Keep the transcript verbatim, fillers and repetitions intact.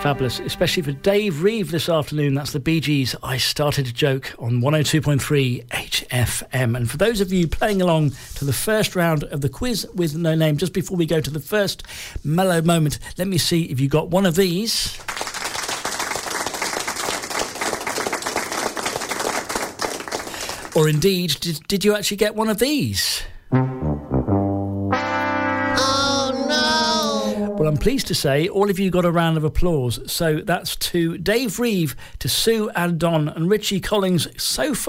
Fabulous, especially for Dave Reeve this afternoon. That's the Bee Gees, I Started a Joke, on one oh two point three H F M. And for those of you playing along to the first round of the Quiz with No Name, just before we go to the first mellow moment, let me see if you got one of these. Or indeed, did, did you actually get one of these? Well, I'm pleased to say all of you got a round of applause. So that's to Dave Reeve, to Sue and Don and Richie Collins so far.